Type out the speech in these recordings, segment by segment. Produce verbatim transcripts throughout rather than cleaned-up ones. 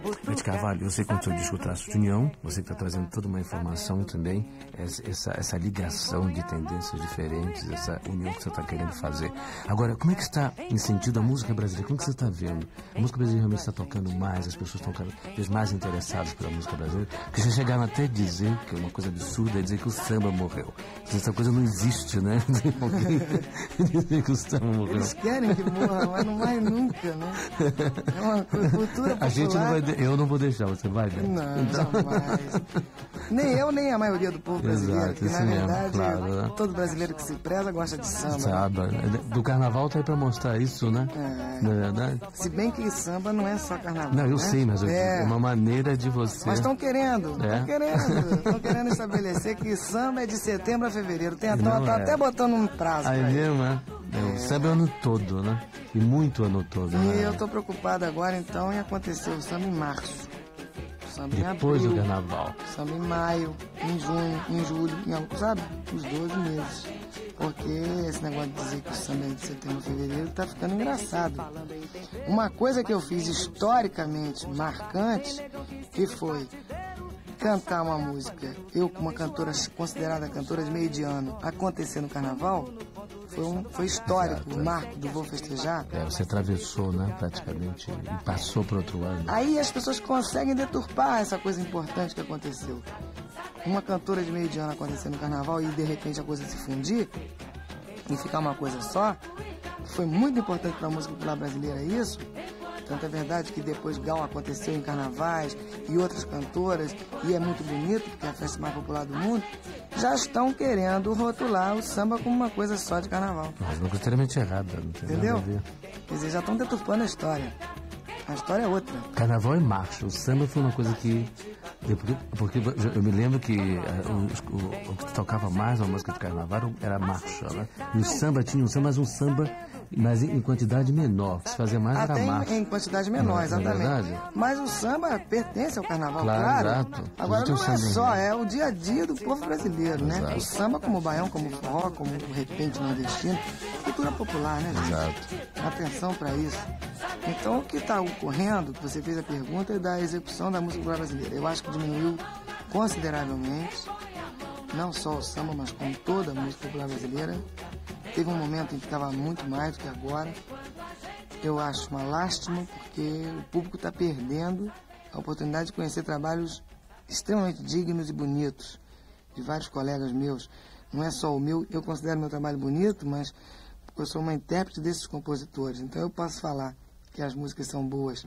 Beth Carvalho, você com o seu disco Traço de União, você que está trazendo toda uma informação também, essa, essa ligação de tendências diferentes, essa união que você está querendo fazer. Agora, como é que está em sentido a música brasileira? Como é que você está vendo? A música brasileira realmente está tocando mais, as pessoas estão cada vez mais interessadas pela música brasileira? Porque já chegaram até a dizer, que é uma coisa absurda, é dizer que o samba morreu. Essa coisa não existe, né? Dizer que o samba morreu. Eles querem que morra, mas não vai nunca, né? É uma cultura popular. A gente não vai, eu não vou deixar, você vai, né? Não, então... jamais. Nem eu, nem a maioria do povo brasileiro. Exato, que na mesmo, verdade, claro, né? todo brasileiro que se preza gosta de samba. Samba. Do carnaval tá aí pra mostrar isso, né? É. Não é verdade? Se bem que samba não é só carnaval. Não, eu né? sei, mas é uma maneira de você... Mas estão querendo, estão É? querendo. Estão querendo estabelecer que samba é de setembro a fevereiro. Tem até, tá é. até botando um prazo. Aí pra mesmo, é? é? O samba é o ano todo, né? E muito ano todo, E né? eu tô preocupado agora, então, em acontecer o samba em março. O samba em Depois abril, do carnaval. samba em maio, em junho, em julho, em, sabe? Os doze meses. Porque esse negócio de dizer que o samba é de setembro a fevereiro tá ficando engraçado. Uma coisa que eu fiz historicamente marcante, que foi cantar uma música, eu como uma cantora considerada cantora de meio de ano, acontecer no carnaval, foi, um, foi histórico. Exato. O marco do Vou Festejar. É, você atravessou, né, praticamente, e passou para outro ano. Aí as pessoas conseguem deturpar essa coisa importante que aconteceu. Uma cantora de meio de ano acontecer no carnaval e de repente a coisa se fundir e ficar uma coisa só, foi muito importante para a música popular brasileira isso. Tanto é verdade que depois Gal aconteceu em carnavais e outras cantoras, e é muito bonito, porque é a festa mais popular do mundo, já estão querendo rotular o samba como uma coisa só de carnaval. Mas uma coisa extremamente errada, não tem Entendeu? nada a ver. Quer dizer, já estão deturpando a história. A história é outra. Carnaval é marcha. O samba foi uma coisa que... Porque, porque eu me lembro que uh, o, o, o que tocava mais na música de carnaval era a marcha, né? E o samba tinha um samba, mas um samba mas em, em quantidade menor. Se fazia mais Até era em, marcha. em quantidade menor, Não é exatamente. verdade? Mas o samba pertence ao carnaval, Claro, claro. exato. Agora Existe não o é samba só, em- é o dia a dia do povo brasileiro, né? Exato. O samba como o baião, como o forró, como o repente nordestino. Cultura popular, né, gente? Exato. Atenção para isso. Então, o que está ocorrendo, que você fez a pergunta, é da execução da música popular brasileira. Eu acho que diminuiu consideravelmente, não só o samba, mas como toda a música popular brasileira. Teve um momento em que estava muito mais do que agora. Eu acho uma lástima, porque o público está perdendo a oportunidade de conhecer trabalhos extremamente dignos e bonitos de vários colegas meus. Não é só o meu, eu considero meu trabalho bonito, mas eu sou uma intérprete desses compositores, então eu posso falar que as músicas são boas.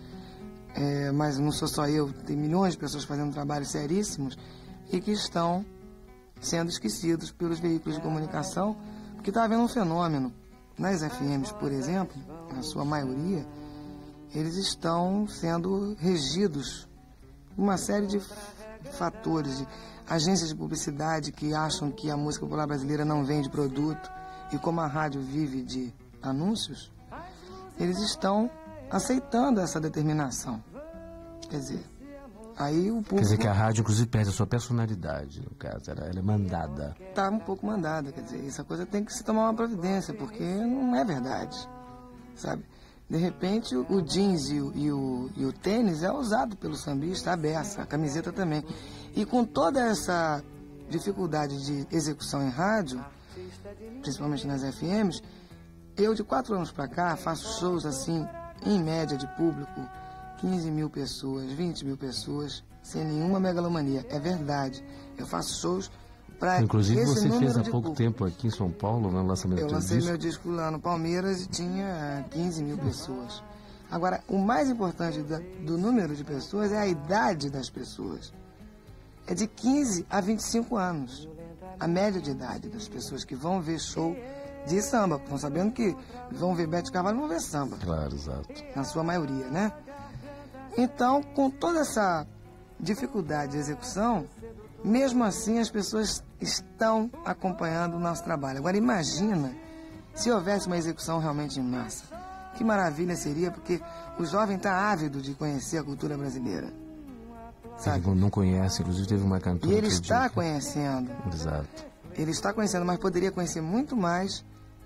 É, mas não sou só eu, tem milhões de pessoas fazendo trabalhos seríssimos e que estão sendo esquecidos pelos veículos de comunicação, porque está havendo um fenômeno. Nas F Ms, por exemplo, na sua maioria, eles estão sendo regidos por uma série de fatores, de agências de publicidade que acham que a música popular brasileira não vende produto, e como a rádio vive de anúncios, eles estão aceitando essa determinação. Quer dizer, aí o público... Quer dizer que a rádio, inclusive, perde a sua personalidade, no caso. Ela, ela é mandada. Está um pouco mandada, quer dizer, essa coisa tem que se tomar uma providência, porque não é verdade, sabe? De repente, o jeans e o, e o, e o tênis é usado pelo sambista, a beça, a camiseta também. E com toda essa dificuldade de execução em rádio, principalmente nas F Ms, eu de quatro anos para cá faço shows assim, em média de público, quinze mil pessoas, vinte mil pessoas, sem nenhuma megalomania. É verdade. Eu faço shows para Inclusive, esse você número fez há de pouco público. tempo aqui em São Paulo, no lançamento Eu do lancei disco. meu disco lá no Palmeiras e tinha quinze mil pessoas. Agora, o mais importante da, do número de pessoas é a idade das pessoas. É de quinze a vinte e cinco anos. A média de idade das pessoas que vão ver show de samba. Estão sabendo que vão ver Beth Carvalho, vão ver samba. Claro, exato. Na sua maioria, né? Então, com toda essa dificuldade de execução, mesmo assim as pessoas estão acompanhando o nosso trabalho. Agora imagina se houvesse uma execução realmente em massa. Que maravilha seria, porque o jovem está ávido de conhecer a cultura brasileira. Sabe? Ele não conhece, inclusive teve uma cantora... E ele que está disse- conhecendo. Exato. Ele está conhecendo, mas poderia conhecer muito mais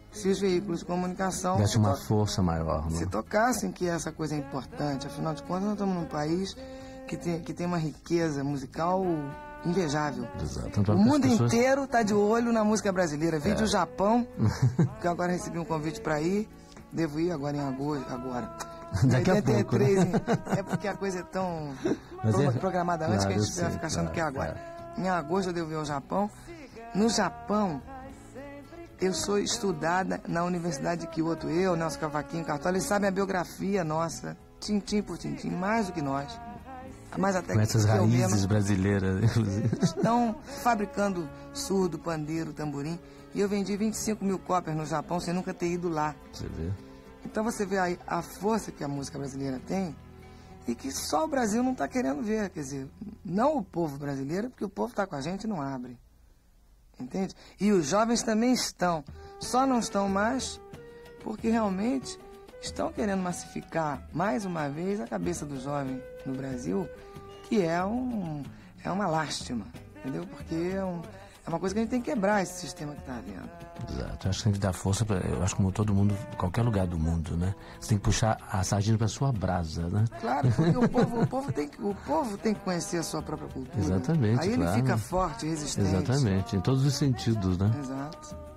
se os veículos de comunicação... Desse se uma to- força maior, não? Se tocassem que essa coisa é importante. Afinal de contas, nós estamos num país que tem, que tem uma riqueza musical invejável. Exato. Tanto é O que as mundo pessoas- inteiro está de olho na música brasileira. Vide É. o Japão, que eu agora recebi um convite para ir. Devo ir agora em agosto. Agora. Daqui a oitenta e três, pouco, né? hein? É porque a coisa é tão Mas pro- é- programada antes Claro, que a eu gente vai sei, ficar achando claro, que é agora. claro. Em agosto eu devo ir ao Japão. No Japão, eu sou estudada na Universidade de Kyoto. Eu, Nelson Cavaquinho, Cartola, eles sabem a biografia nossa, tintim por tintim, mais do que nós. Mais até Com que essas eu raízes mesmo. brasileiras, inclusive. Estão fabricando surdo, pandeiro, tamborim. E eu vendi vinte e cinco mil cópias no Japão sem nunca ter ido lá. Você vê? Então você vê aí a força que a música brasileira tem e que só o Brasil não está querendo ver. Quer dizer, não o povo brasileiro, porque o povo está com a gente e não abre. Entende? E os jovens também estão. Só não estão mais porque realmente estão querendo massificar mais uma vez a cabeça do jovem no Brasil, que é, um, é uma lástima. Entendeu? Porque é, um, é uma coisa que a gente tem que quebrar, esse sistema que está havendo. Exato. Eu acho que tem que dar força para, eu acho, como todo mundo, qualquer lugar do mundo, né? Você tem que puxar a sardinha para sua brasa, né? Claro, porque o povo, o, povo tem que, o povo tem que conhecer a sua própria cultura. Exatamente, Aí ele claro. fica forte, resistente. Exatamente, em todos os sentidos, né? Exato.